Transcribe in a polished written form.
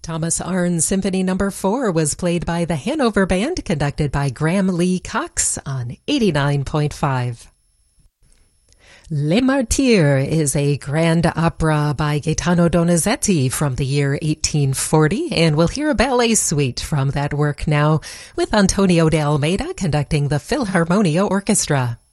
Thomas Arne's Symphony No. 4 was played by the Hanover Band, conducted by Graham Lee Cox on 89.5. Les Martyrs is a grand opera by Gaetano Donizetti from the year 1840, and we'll hear a ballet suite from that work now with Antonio de Almeida conducting the Philharmonia Orchestra.